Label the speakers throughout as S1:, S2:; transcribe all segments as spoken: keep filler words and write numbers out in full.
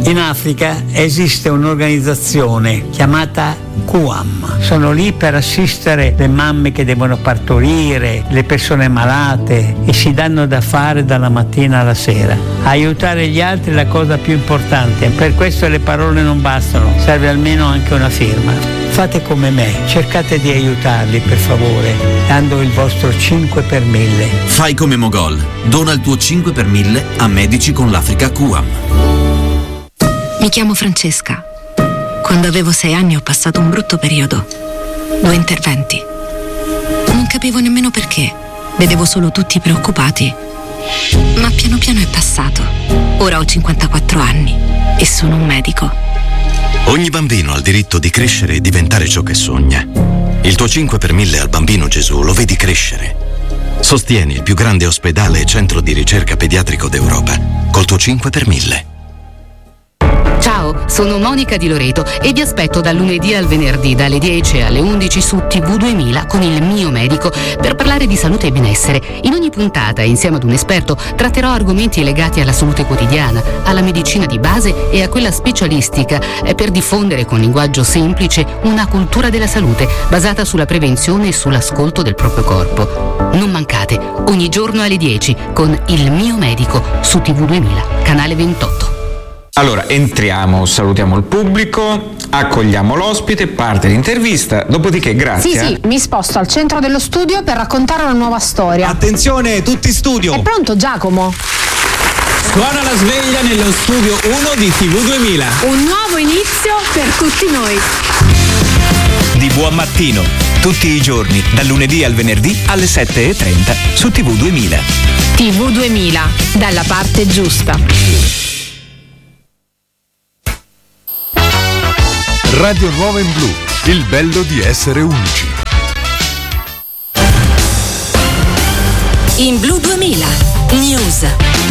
S1: In Africa esiste un'organizzazione chiamata Q A M. Sono lì per assistere le mamme che devono partorire, le persone malate, e si danno da fare dalla mattina alla sera. Aiutare gli altri è la cosa più importante, per questo le parole non bastano, serve almeno anche una firma. Fate come me, cercate di aiutarli per favore, dando il vostro cinque per mille.
S2: Fai come Mogol, dona il tuo cinque per mille a Medici con l'Africa Q A M.
S3: Mi chiamo Francesca. Quando avevo sei anni ho passato un brutto periodo. Due interventi. Non capivo nemmeno perché. Vedevo solo tutti preoccupati. Ma piano piano è passato. Ora ho cinquantaquattro anni e sono un medico.
S4: Ogni bambino ha il diritto di crescere e diventare ciò che sogna. Il tuo cinque per mille al Bambino Gesù lo vedi crescere. Sostieni il più grande ospedale e centro di ricerca pediatrico d'Europa col tuo cinque per mille.
S5: Ciao, sono Monica Di Loreto e vi aspetto dal lunedì al venerdì dalle dieci alle undici su T V duemila con il mio medico per parlare di salute e benessere. In ogni puntata, insieme ad un esperto, tratterò argomenti legati alla salute quotidiana, alla medicina di base e a quella specialistica per diffondere con linguaggio semplice una cultura della salute basata sulla prevenzione e sull'ascolto del proprio corpo. Non mancate, ogni giorno alle dieci con il mio medico su T V duemila, canale ventotto.
S6: Allora, entriamo, salutiamo il pubblico, accogliamo l'ospite, parte l'intervista, dopodiché grazie.
S7: Sì, sì, mi sposto al centro dello studio per raccontare una nuova storia.
S8: Attenzione, tutti in studio!
S7: È pronto Giacomo?
S8: Suona la sveglia nello studio uno di T V duemila.
S7: Un nuovo inizio per tutti noi.
S9: Di buon mattino, tutti i giorni, dal lunedì al venerdì alle sette e trenta su T V duemila.
S7: T V duemila, dalla parte giusta.
S10: Radio Nuova in Blu, il bello di essere unici.
S3: In Blu duemila News.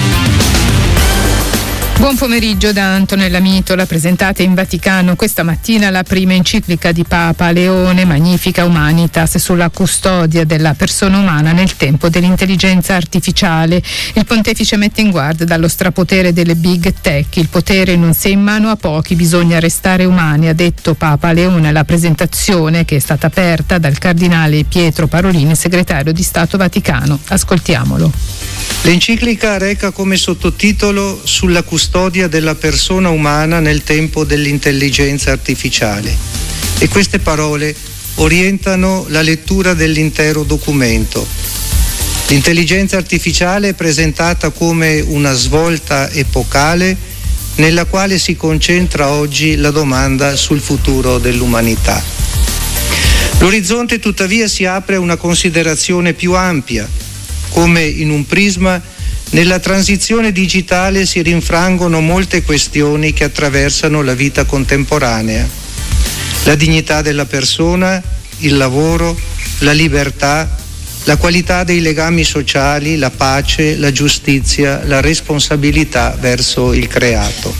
S11: Buon pomeriggio da Antonella Mitola. Presentata in Vaticano questa mattina la prima enciclica di Papa Leone, Magnificat Humanitas, sulla custodia della persona umana nel tempo dell'intelligenza artificiale. Il pontefice mette in guardia dallo strapotere delle big tech. Il potere non sia in mano a pochi, bisogna restare umani, ha detto Papa Leone alla presentazione che è stata aperta dal cardinale Pietro Parolin, segretario di Stato Vaticano. Ascoltiamolo.
S12: L'enciclica reca come sottotitolo Sulla custodia della persona umana nel tempo dell'intelligenza artificiale, e queste parole orientano la lettura dell'intero documento. L'intelligenza artificiale è presentata come una svolta epocale nella quale si concentra oggi la domanda sul futuro dell'umanità. L'orizzonte tuttavia si apre a una considerazione più ampia. Come in un prisma, nella transizione digitale si rinfrangono molte questioni che attraversano la vita contemporanea. La dignità della persona, il lavoro, la libertà, la qualità dei legami sociali, la pace, la giustizia, la responsabilità verso il creato.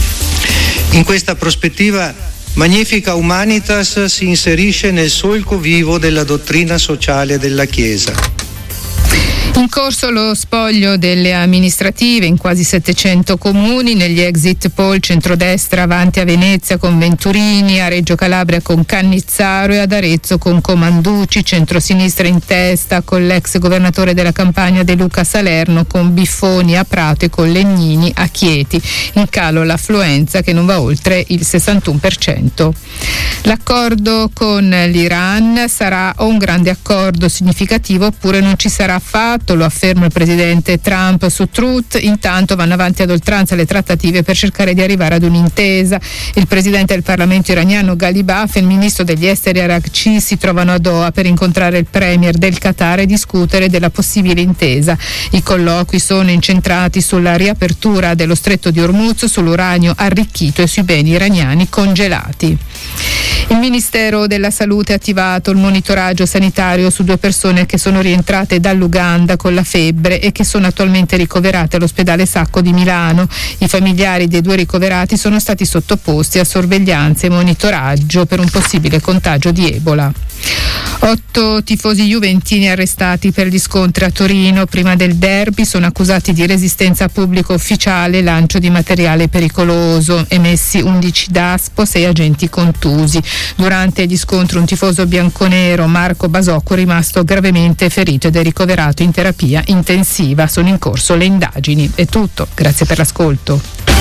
S12: In questa prospettiva, Magnificat Humanitas si inserisce nel solco vivo della dottrina sociale della Chiesa.
S11: In corso lo spoglio delle amministrative in quasi settecento comuni, negli exit poll centrodestra avanti a Venezia con Venturini, a Reggio Calabria con Cannizzaro e ad Arezzo con Comanducci, centrosinistra in testa con l'ex governatore della Campania De Luca Salerno, con Biffoni a Prato e con Legnini a Chieti. In calo l'affluenza che non va oltre il sessantuno per cento. L'accordo con l'Iran sarà o un grande accordo significativo oppure non ci sarà affatto, lo afferma il presidente Trump su Truth. Intanto vanno avanti ad oltranza le trattative per cercare di arrivare ad un'intesa. Il presidente del Parlamento iraniano Ghalibaf e il ministro degli esteri Araghchi si trovano a Doha per incontrare il premier del Qatar e discutere della possibile intesa. I colloqui sono incentrati sulla riapertura dello stretto di Hormuz, sull'uranio arricchito e sui beni iraniani congelati. Il Ministero della Salute ha attivato il monitoraggio sanitario su due persone che sono rientrate dall'Uganda con la febbre e che sono attualmente ricoverate all'ospedale Sacco di Milano. I familiari dei due ricoverati sono stati sottoposti a sorveglianza e monitoraggio per un possibile contagio di Ebola. Otto tifosi juventini arrestati per gli scontri a Torino prima del derby, sono accusati di resistenza a pubblico ufficiale, lancio di materiale pericoloso, emessi undici daspo, sei agenti contusi. Durante gli scontri un tifoso bianconero, Marco Basocco, è rimasto gravemente ferito ed è ricoverato in terapia intensiva. Sono in corso le indagini. È tutto, grazie per l'ascolto.